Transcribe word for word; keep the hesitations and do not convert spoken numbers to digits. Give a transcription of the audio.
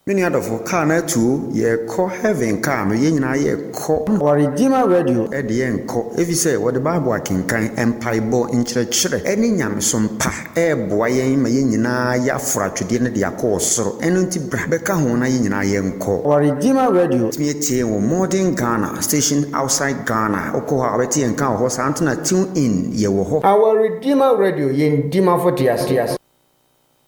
Many other for car na two ye call heaven car no yen na ye call or Redeemer Radio at the end call if you say what the Bible can kind empire bo in church any nyam some pa e boy ma yen na ya fra twede ne dia call soro eno nti bra beka ho na yen na ye call or Redeemer Radio me tie wo modern Ghana station outside Ghana okoha abeti en kan ho sa antuna tune in ye wo ho our Redeemer Radio yen dima for tias tias